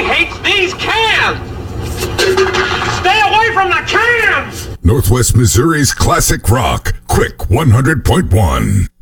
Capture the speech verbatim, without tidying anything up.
hates these cans! Stay away from the cans! Northwest Missouri's classic rock, Quick one hundred point one.